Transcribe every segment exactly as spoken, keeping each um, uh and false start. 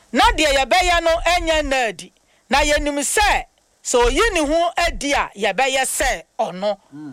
na de ye beye no enye nadi na yenim se so yini hu adi a ye beye se ono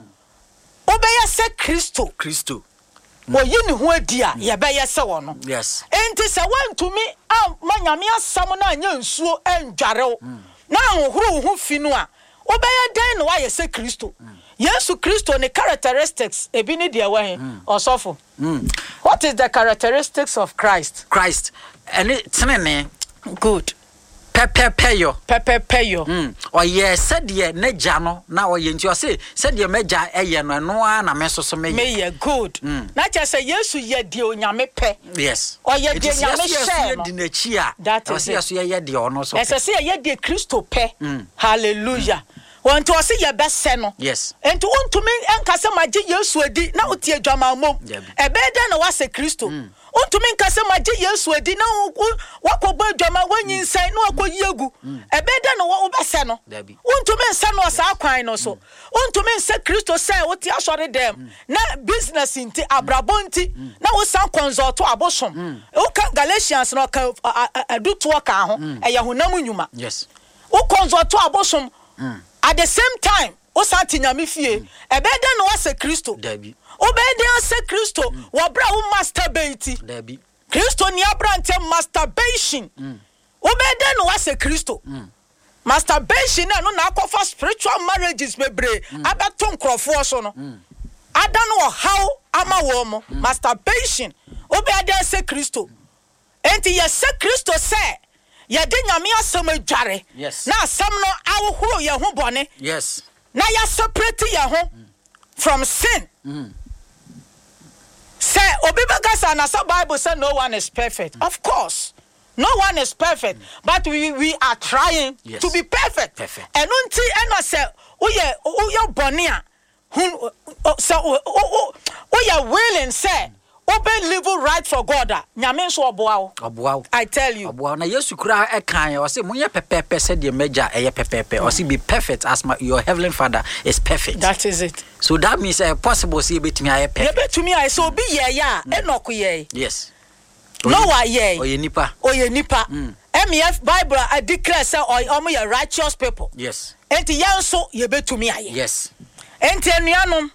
obeye se Kristo Kristo wo yini hu adi a ye beye se ono yes enti se wantumi manyame asam na anya nsuo endware na ahoro hu fi no a obeye den no wa ye se Kristo Yesu Kristo ne characteristics ebi ni de wa he osofo what is the characteristics of Christ Christ and it tenene good pepe peyo pepe peyo mm oye said ne gya no na oye nti o say said ye meja eye no no na me so so me me good na che say Yesu ye de onyame pe yes oye de nyame share no di na chi a o say so ye de ono so ese say ye de Kristo pe hallelujah want to see your best no yes and to want to me enkase maje Yesu adi na otie adwama mom ebeda na wase Kristo want to me enkase maje Yesu adi na wakogba adwama wanyinsan na wakoyi egu ebeda na wo bese no want to me nsa no sa kwan no so want to me nsa Kristo say wotie asore dem na business inti abrabonti na wo san consult abosom o ka Galatians no ka aduto ka ho eye honam nyuma yes o consult abosom at the same time o santi nyame fie ebeda no wase Kristo dabi obeda ase Kristo wo bra wo masturbate dabi Kristo ni abrante masturbation obeda no wase Kristo masturbation na no na akofa spiritual marriages bebre abeto nkrofo so no ada no how ama wo mo masturbation obeda ase Kristo enti yese Kristo say ye de nyame asem adware yes na asem no awohoro ye ho bone yes na ya separate ye ho mm. from sin mm. say obibagasa na so Bible say no one is perfect mm. of course no one is perfect mm. but we we are trying yes. to be perfect perfect and unti eno say oye oye bone a hu so oye willing say open level right for God. Nyame so oboa oboa I tell you. Oboa na Yesu kura e kan o say munye pepepe said the meja eye pepepe o say be perfect as my, your heavenly Father is perfect. That is it. So that means uh, possible see betimi aye perfect. Betimi aye so be ye ya Enoch ye. Yes. Noah ye. Oye nipa. Oye nipa. M F Bible I declare say omo ye righteous people. Yes. Enti yanso ye betumi aye. Yes. Enti anuanom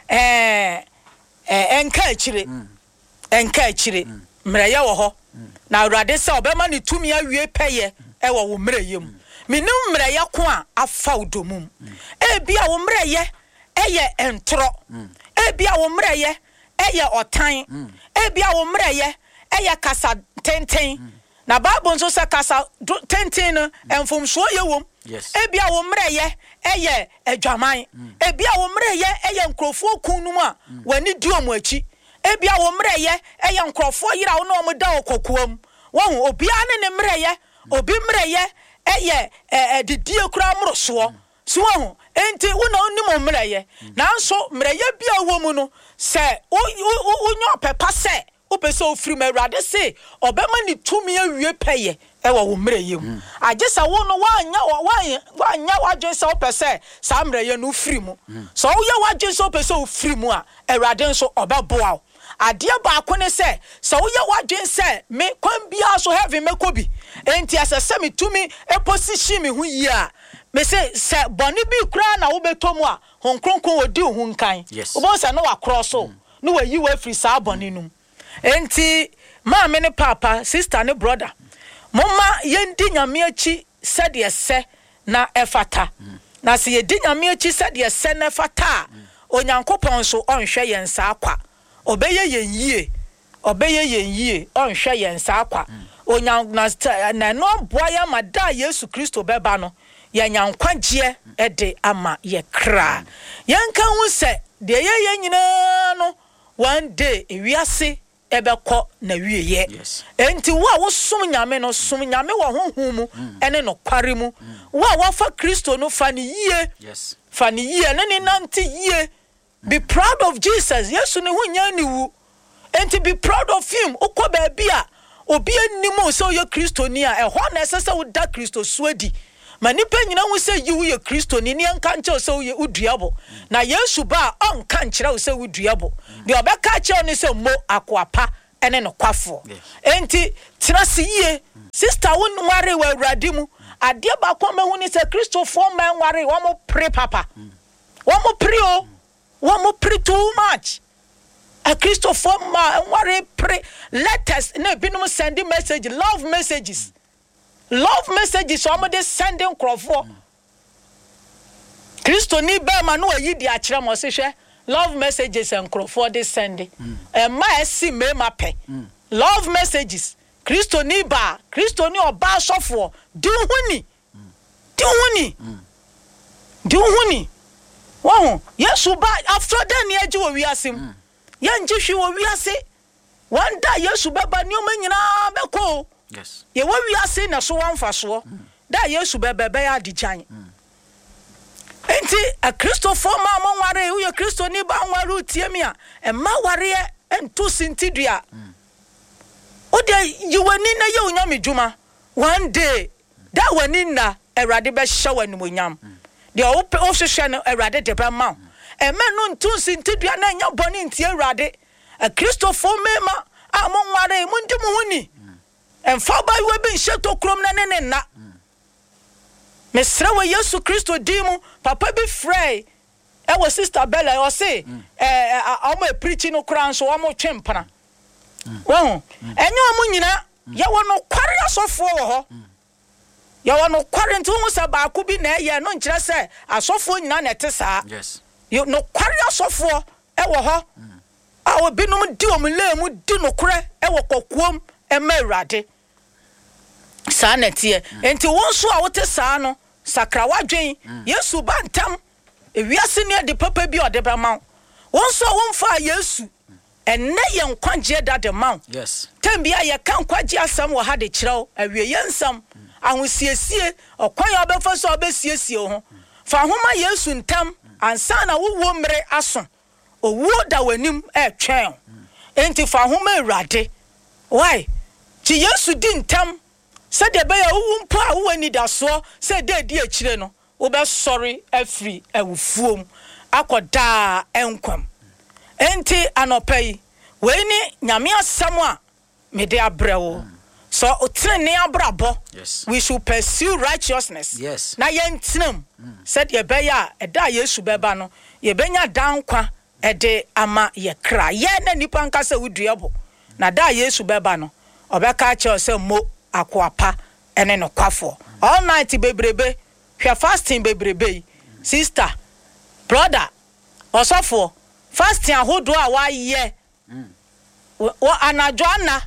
eh eh enka akire. Enka akire mreye wo ho na awurade se obema ne tumi awie peye e wo wo mreyem menim mreye ko a afa odomum e bia wo mreye eye entro e bia wo mreye eye otan e bia wo mreye eye kasa tenten na Bible nso se kasa tenten no enfomso ye wom e bia wo mreye eye adwaman e bia wo mreye eye nkrofo kunum a wani di omo achi ebia wo mreye eye nkrofo yira wo no omda okokuam wo obia ne ne mreye obi mreye eye eh didie kura mroso so wo enti wo na onim mreye nanso mreye bia wo mu no se onyo pepa se opese ofiri mawrade se obema ni tumi awie peye e wo mreye mu agesa wo no wanya wanya wagesa opese sa mreye no ofiri mu so wo ye wagesa opese ofiri mu a awrade nso obeboa adia ba ko ne se so wo ye wadwen se me kwan bia so heaven mekobi enti asese me tumi e position me hu yi a me se se boni bi kura na wo betomu a honkronkon odi hu nkan wo se no wa cross no wa yi wa free sa boni num enti ma me ne papa sister ne brother momma yendi nyame achi se de se na efata na se yedi nyame achi se de se na efata onyankopon so onhwe yen sa akwa obeye yen yie obeye yen yie onhwe yen sa akwa onyan na no boa ya mada Yesu Kristo beba no ya nyankwagye ede ama ye kra yanka hu se de ye ye nyina no one day ewiase ebekọ na wieye enti wo a wo som nyame no som nyame wo honhom mu ene no kware mu wo a wo fa Kristo no fa ni yie yes fa ni yie ne ni nante yie. Be proud of Jesus. Yes, no one and to be proud of him. Oko babia obi animo so ye Kristonia e ho na sese wo da Kristo suadi. Manipa nyina wo se yi wo ye Kristoni ni anka nche so ye uduabo. Na Yesu ba onka nchira wo se uduabo. De obeka che oni se mo akwapa ene no kwafo enti trase yie sister won ware wa awurade mu ade ba kwa ma hu ni se Christopher man ware wo mo pre papa wo mo pre o wo mo pre too much a Christopher man ware pre letters na binum sending message love messages love messages so mo dey sending crofo Christo ni be ma no ayi di akire mo se hwe love messages and crofo dey sending e ma esi me ma pe love messages Christo ni ba Christo ni oba sofo di huni di huni di huni wo Yesu ba after then ye ji wo wiasem ye nji hwe wo wiase one day Yesu beba ni o manyina beko yes ye wo wiase na so wanfa so da Yesu beba be ya dijan enti a Christopher ma mo ware wo ye Christo ni ba ware utie mi a e ma ware ento sintidua o de yiwani na ye onyame djuma one day da wani na Erade be hye wani monyam de o pe o hwehwe no Erade de be ma e me no ento sintidua na nya boni ntie Erade a Christopher mema a mo ware mu ndi mu huni emfa ba we be hye to krom na ne ne na mesra we Yesu Christo dimu papa bi frey e wo sister Bella o say eh o mo preach no kran so o mo twempana wo enyo mo nyina ye wo no kware asofo wo ho ye wo no kware ntu mu sa ba ku bi na ye no nkire se asofo nyina na ete saa yes you no kware asofo e wo ho a obi no di o mu le mu di no kure e wo kokuom e ma Awurade saa na tie enti won so a wote saa no sakra wadwen Yesu bantam ewiase ne de papa bi ode ba ma won so won fa Yesu enne ye nkwagye da de ma yes tambia ye kan kwagye asam wo ha de kirew awie yensam ahosiesie okwan ya obefa so obesiesie ho fa homa Yesu ntam ansa na wo mmere aso owuo da wanim e twen enti fa homa Awurade why ti Yesu di ntam se de be ya wu mpo a wo ani da so se de di akire no wo be sorry afri awufuom akoda enkwam enti anopai we ni nyame asam a me de abrewo so otrene abrabo yes we should pursue righteousness yes na yentinam se de be ya eda Yesu beba no ye benya dankwa ede ama ye kra ye na nipa nkasa wuduebo na da Yesu beba no obeka che se mo akwapa ene no kwafo all night bebrebe hwe fasting bebrebe sister brother osofo fasting ahodo a wa ye wo anajo ana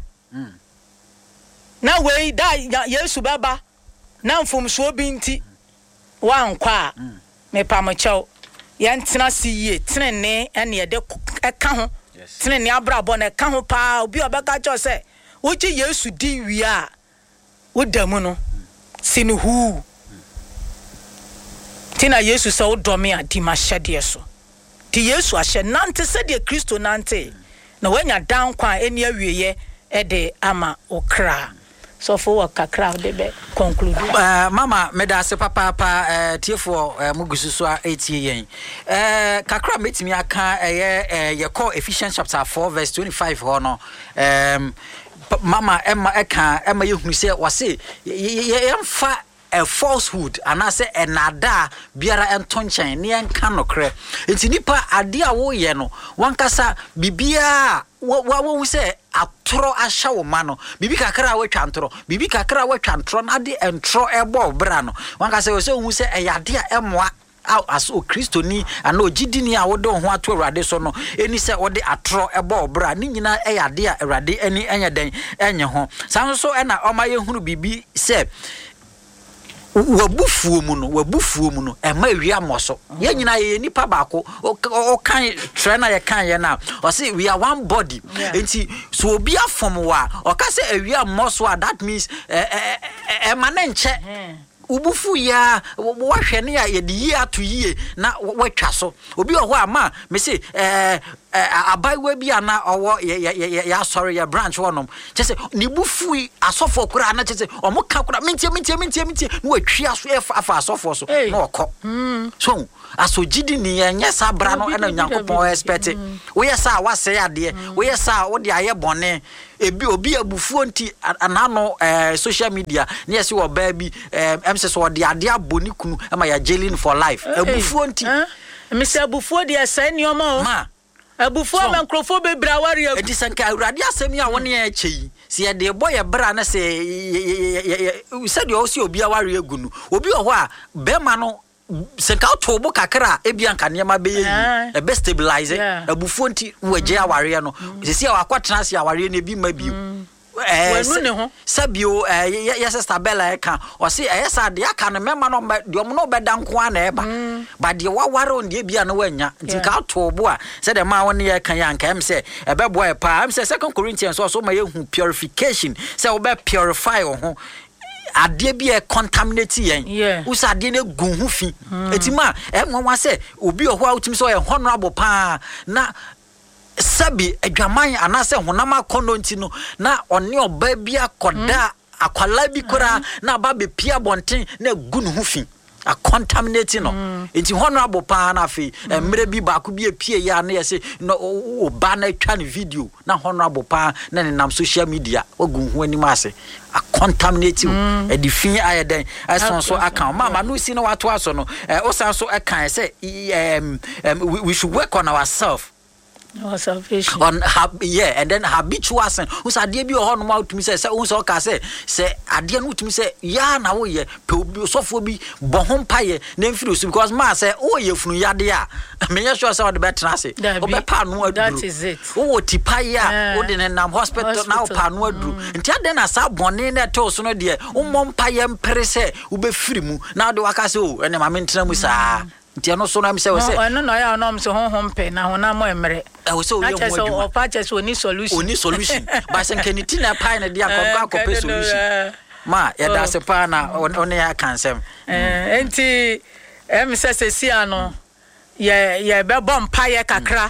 na we da Yesu baba na mfomso obi nti wa nkwa me pamocho ye ntena siye tenene ene ye de eka ho tenene abrabo na eka ho pa obi obeka cho se wo ji Yesu di wi a wodamu no sinuhu tina Yesu sa wodome a di ma hyede so ti Yesu ahye nante se de Kristo nante na wanya dan kwa eni awieye e de ama okra so for work kakra de be conclude uh, mama medase papa papa uh, tiefo uh, mugususu a etie yen uh, kakra metimi aka eye uh, ye call Ephesians chapter four verse twenty-five ho no um mama Emma eka Emma you say wase yemfa a falsehood and I say enada biara entonchen ne enka nokre enti nipa ade a wo ye no wankasa bibia wo wo say atoro ahya wo ma no bibi kakra wo twantoro bibi kakra wo twantoro na de entro ebo bra no wankasa wo say hu say eyade a emoa as o Kristo ni ana ogidi ni a wode ho ato Awurade so no eni se wode atro ebo obra ni nyina eyade a Awurade eni enye den enye ho san so ena oma ye hunu bibi se wabufuo mu no wabufuo mu no ema ewia moso ye nyina ye nipa baako o kan trainer ye kan ye na o say we are one body enti so obi afom wa o ka say ewia moso that means ema na nche ubufu ya wahwe ne ya de yi ato yi na watwa so obi oho ama me say eh abaiwa bi ana owo ya sorry ya branch wonom chese ni bufu asofo kura na chese omoka kura mentie mentie mentie mentie no watwa so afa asofo so na okọ so asogidi ni enye sa bra no na nyankopon expect we yesa wase ade we yesa wo de aye bone ebi obi abufuo nti anano eh social media na yesi wo ba bi em se so de ade aboni kunu ama ya jailing for life abufuo nti me se abufuo de esa ni omo ma abufuo ma nkrofo bebra wari edi sanka awurade asemi a woni ya chei se ye de boy bra na se se de o si obi awari egunu obi oho a be ma no senka to bo kakra ebianka niema be yi e be stabilize abufuo nti waje aware no sisi akwatena se aware no ebi ma bi eh sabio eh yes sister Bella e kan o se eh sa de aka no mema no de om no beda nko ana eba ba de waware on de bia no wanya nti ka to bo a se de ma won ye kan yanka em se e be bo e pa em se second Corinthians so so ma ye hu purification se wo be purify ho ade bi e contaminate yen usa ade ne gun hu fi etima e nwa se obi oho a utimi so ye honorable pa na sabi adwaman anase honam akono nti no na one oba bi akoda akwala bi kora na ba be pia bonten na gun hu fi a contaminate no nti honorable pa na fi emre bi ba ko bi epie ya na yese no oba na twa ne video na honorable pa na ne nam social media ogun hu ani ase a contaminate e di fin ayeden ason so account mama no si no wato aso no o san so account say we should work on ourselves. Our salvation. On hab, yeah, and then habitual sin. Who said, "Dear, be a horn mouth to me." Say, "Who saw say, say, I didn't to me say, ya na wo ye, so for be bohom paye, name fruits because ma say, oh, you from yadia. Me ya sure say the better say. Obe panu that is it. Oh, tipaya, oh, then nam hospital now panu adru. And ya then as a bonne na to so no dear. Oh, mom paye mpere ube free mu. Now the waka say, oh, and my mentor musa. Ntia no so na me say we say no no ya no me so honhom pe na hona mo emre e we say we mo adwuma o pa che so ni solution oni solution ba se nkeniti na pa na dia akọ akọ pe solution ma ya da se pa na oni ya kansem eh enti em se se si ano ye ye be bom pa ye kakra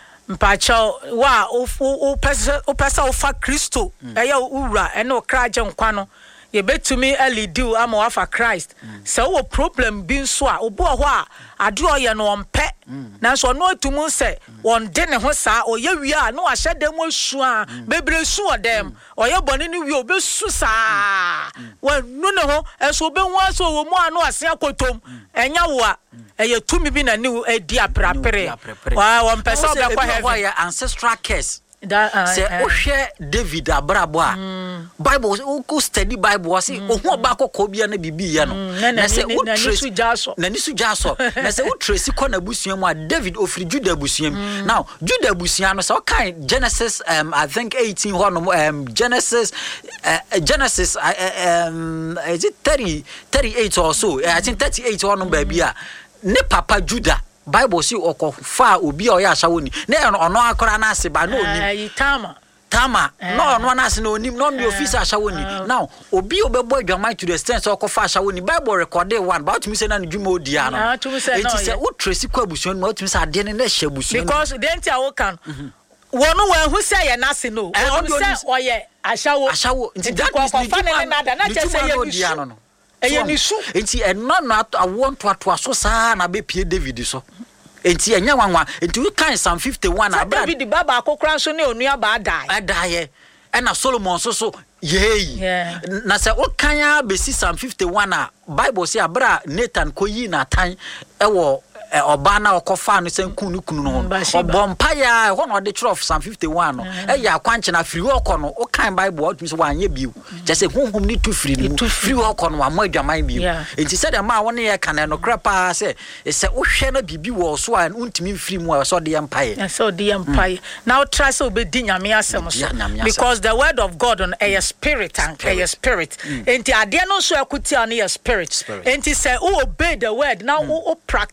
mpacho wa o pesa o pesa o fa Kristo e ya ura e na o kra je nkwa no ye betumi alidu ama wa fa Christ so wo problem bi nso a obo ho a ade oye no ompe na so no atumu se won de ne ho saa oye wi a no ahye dem asu a bebre su odem oye bone ni wi obesu saa wa nu ne ho eso be hu aso wo mu anu ase akotom enya wo a eye tumi bi na ni edi aprapere wa won pesa obe kwa heaven ancestral curse. Uh, say uh, ohwe David abrabo a mm. Bible o study Bible was say ohu ba kokko bia na bibi ye no na say o trace na ni su jaso na say o trace ko na busuam a David ofri Judah busuam now Judah busuam no say o kan Genesis um I think eighteen ho no um Genesis uh, Genesis uh, um is it thirty thirty-eight or so I think thirty-eight ho no ba bia ne papa Judah Bible si okofa obi o ya ashawo ni na ono akora na ase ba no oni eh tama tama no ono na ase no oni no me office ashawo ni now obi obebo adwaman to the extent so okofa ashawo ni Bible recorded one but to me say na dwuma odi ano na to me say no it is o trace kwa busuon ma to me say ade ne na hye busuon because the enti awo kan wonu wan hu say ye na ase no wonu say oye ashawo ashawo nti that is the fan na da na che say ye odi ano no eye ni su enti eno no awon to ato aso saa na be pie David so enti enya wanwa enti we kan Psalm fifty-one abra David baba akokran so ne onua ba dai adaye ena Solomon so so yei na se o kan ya be Psalm fifty-one a Bible say abra Nathan koyi na tan ewo oba na okofa no senku no kunu no obompa ya ho no de twelve Psalm fifty-one no e ya kwanche na free oko no o kan Bible o tumi so wanye biu je se honhom ni tu free ni free oko no amo adwaman biu enti se de ma won ye kan no krapa se se o hwe na bibi wo so a untimi free mu so de empire so de empire now try so be di nyame asem so because the word of God on a spirit and a spirit enti ade no so akuti on a spirit enti se o obey the word now o practice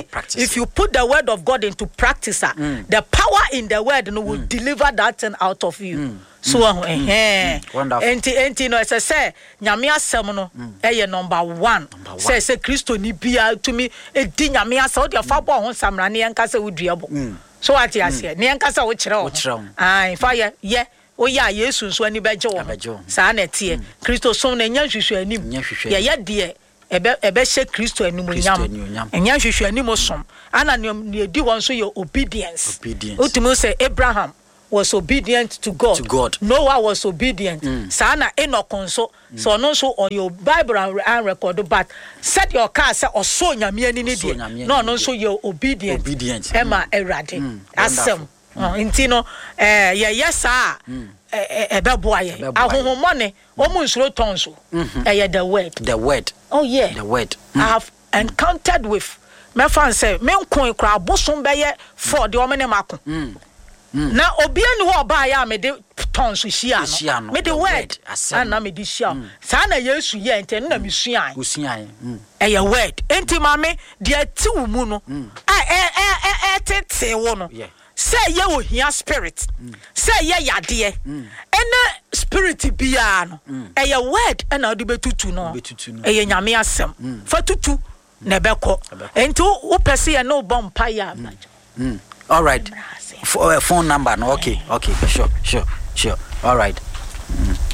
practice if you put the word of God into practice, mm. the power in the word no, will mm. deliver that thing out of you. Mm. So, mm. eh, eh. Wonderful. Enti, enti, no, as I say, nyame asem no, eh, number one. Say, say, Christo ni bia to me, eh, di nyame asem, odi afabo hon samra ni yanka se udriabo. So what you say? Ni yanka se uchre. Ah, in fact, yeah. O ya Yesu so ani beje wo sa na tie Kristo so na nya hwehwe anim ye ye de ebe ebe hye Kristo anim nyam nya hwehwe anim som ana ne di won so ye obedience ultimately say Abraham was obedient to God. To God. Noah was obedient. Mm. Sana Enoch so so no so on your Bible and record, but set your car say or so nyame ani ni no no so you obedient. Obedient. Emma erade. Asem. Intino eh yeah yes ah eh beboaye ahohomone omu nsuro tonso eh the word the word oh yeah the word I have encountered with me fan say me nkon kra bosom beye for the omene mako na obi anu ho ba ya me de tonso hia no me the word and na me di hia sa na Yesu ye ente na me suan usuan eh word enti ma me de ati wo mu no eh eh eh tete wo no say ye wo hia spirit mm. say ye yade mm. ena spirit bia no mm. eye word ena odi betutu no eye nyame asem mm. fa tutu na beko enti wo pese ye no bompa ya mm. mm. All right. F- uh, phone number no okay okay sure sure sure all right mm.